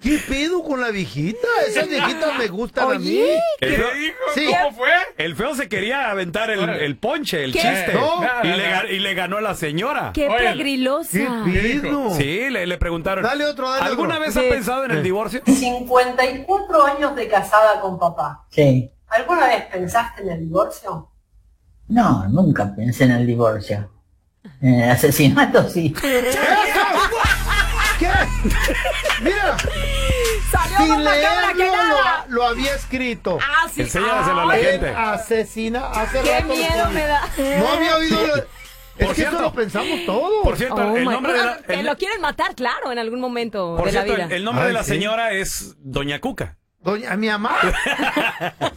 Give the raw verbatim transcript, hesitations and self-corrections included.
¿Qué pedo con la viejita? Esas viejitas me gustan Oye, a mí. ¿Qué ¿Qué? dijo? Sí. ¿Cómo fue? El feo se quería aventar el, el ponche, el ¿Qué? chiste. No. y, le, ga- y le ganó a la señora. ¡Qué Oye, pegrilosa! ¿Qué pedo? Sí, le, le preguntaron. Dale otro, dale ¿Alguna otro. vez Sí. ha pensado en el divorcio? cincuenta y cuatro años de casada con papá. Sí. ¿Alguna vez pensaste en el divorcio? No, nunca pensé en el divorcio. En el asesinato sí. ¿Qué? Mira, ¡Salió sin más macabra que leerlo nada! lo, lo había escrito. Ah, sí. Enséñaselo a la Ay, gente. Él asesina hace ¡Qué rato. miedo me da! No había oído. lo- Es Por que cierto. eso lo pensamos todos. Por cierto, Oh el my nombre de God. la, Que el- lo quieren matar, claro, en algún momento por de la cierto, vida. el, el nombre Ay, de la sí. señora es Doña Cuca. Doña, mi mamá.